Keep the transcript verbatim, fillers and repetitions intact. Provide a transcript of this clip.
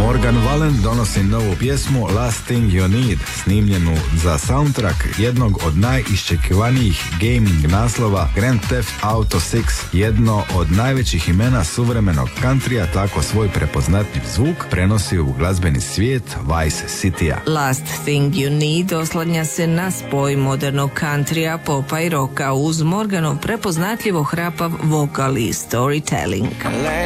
Morgan Wallen donosi novu pjesmu Last Thing You Need, snimljenu za soundtrack jednog od najiščekivanijih gaming naslova Grand Theft Auto šest, jedno od najvećih imena suvremenog countrya, tako svoj prepoznatljiv zvuk prenosi u glazbeni svijet Vice Citya. Last Thing You Need oslanja se na spoj modernog countrya, popa i roka uz Morganov prepoznatljivo hrapav vokal i storytelling.